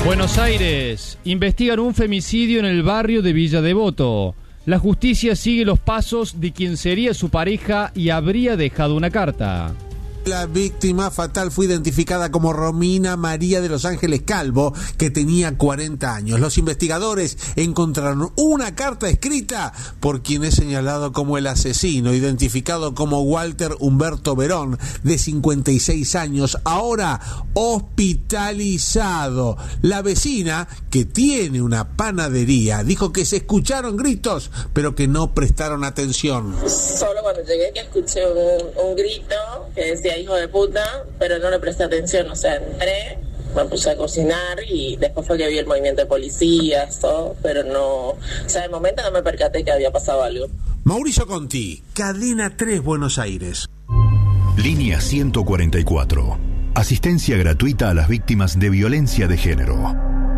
Buenos Aires. Investigan un femicidio en el barrio de Villa Devoto. La justicia sigue los pasos de quien sería su pareja y habría dejado una carta. La víctima fatal fue identificada como Romina María de Los Ángeles Calvo, que tenía 40 años. Los investigadores encontraron una carta escrita por quien es señalado como el asesino, identificado como Walter Humberto Verón, de 56 años, ahora hospitalizado. La vecina, que tiene una panadería, dijo que se escucharon gritos, pero que no prestaron atención. Solo cuando llegué que escuché un grito que decía hijo de puta, pero no le presté atención, o sea, entré, me puse a cocinar y después fue que vi el movimiento de policías, todo, pero no, o sea, de momento no me percaté que había pasado algo. Mauricio Conti, Cadena 3, Buenos Aires. Línea 144. Asistencia gratuita a las víctimas de violencia de género.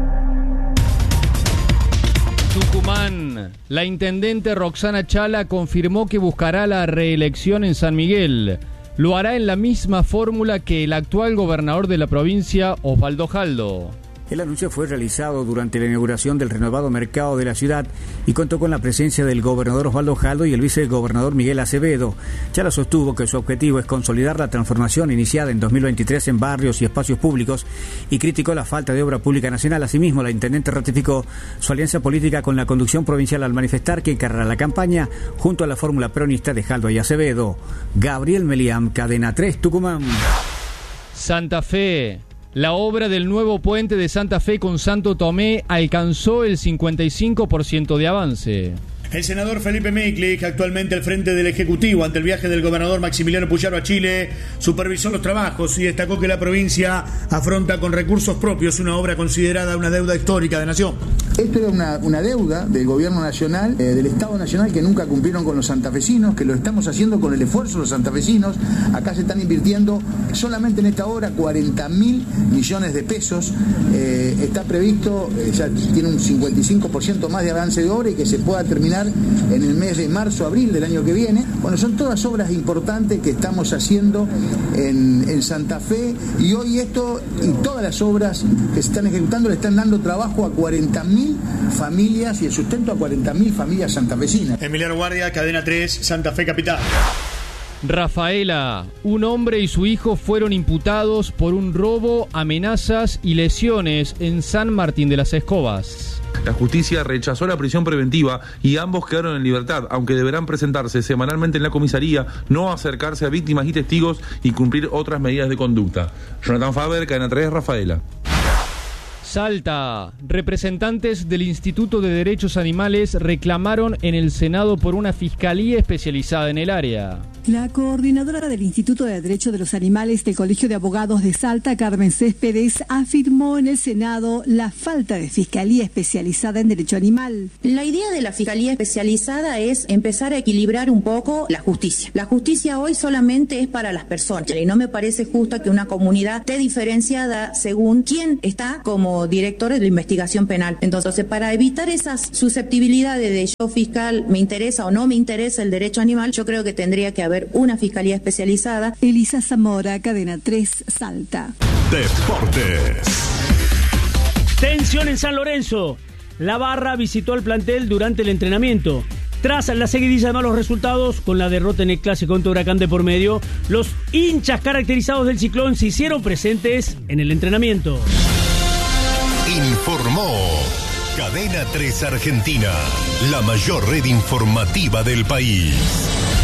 Tucumán. La intendente Roxana Chala confirmó que buscará la reelección en San Miguel. Lo hará en la misma fórmula que el actual gobernador de la provincia, Osvaldo Jaldo. El anuncio fue realizado durante la inauguración del renovado mercado de la ciudad y contó con la presencia del gobernador Osvaldo Jaldo y el vicegobernador Miguel Acevedo. Chala sostuvo que su objetivo es consolidar la transformación iniciada en 2023 en barrios y espacios públicos y criticó la falta de obra pública nacional. Asimismo, la intendente ratificó su alianza política con la conducción provincial al manifestar que encarará la campaña junto a la fórmula peronista de Jaldo y Acevedo. Gabriel Meliam, Cadena 3, Tucumán. Santa Fe. La obra del nuevo puente de Santa Fe con Santo Tomé alcanzó el 55% de avance. El senador Felipe Miklich, actualmente al frente del Ejecutivo ante el viaje del gobernador Maximiliano Puyaro a Chile, supervisó los trabajos y destacó que la provincia afronta con recursos propios una obra considerada una deuda histórica de nación. Esto era una deuda del gobierno nacional, del Estado nacional, que nunca cumplieron con los santafesinos, que lo estamos haciendo con el esfuerzo de los santafesinos. Acá se están invirtiendo solamente en esta obra 40.000 millones de pesos. Está previsto, ya tiene un 55% más de avance de obra y que se pueda terminar en el mes de marzo, abril del año que viene. Bueno, son todas obras importantes que estamos haciendo en Santa Fe, y hoy esto y todas las obras que se están ejecutando le están dando trabajo a 40.000 familias y el sustento a 40.000 familias santafesinas. Emiliano Guardia, Cadena 3, Santa Fe Capital. Rafaela, un hombre y su hijo fueron imputados por un robo, amenazas y lesiones en San Martín de las Escobas. La justicia rechazó la prisión preventiva y ambos quedaron en libertad, aunque deberán presentarse semanalmente en la comisaría, no acercarse a víctimas y testigos y cumplir otras medidas de conducta. Jonathan Faber, Cadena 3, Rafaela. Salta. Representantes del Instituto de Derechos Animales reclamaron en el Senado por una fiscalía especializada en el área. La coordinadora del Instituto de Derechos de los Animales del Colegio de Abogados de Salta, Carmen Céspedes, afirmó en el Senado la falta de fiscalía especializada en derecho animal. La idea de la fiscalía especializada es empezar a equilibrar un poco la justicia. La justicia hoy solamente es para las personas y no me parece justo que una comunidad esté diferenciada según quién está como director de la investigación penal. Entonces, para evitar esas susceptibilidades de yo fiscal me interesa o no me interesa el derecho animal, yo creo que tendría que haber una fiscalía especializada. Elisa Zamora, Cadena 3, Salta. Deportes. Tensión en San Lorenzo. La Barra visitó al plantel durante el entrenamiento. Tras la seguidilla de malos resultados, con la derrota en el clásico contra Huracán de por medio, los hinchas caracterizados del Ciclón se hicieron presentes en el entrenamiento. Informó Cadena 3 Argentina, la mayor red informativa del país.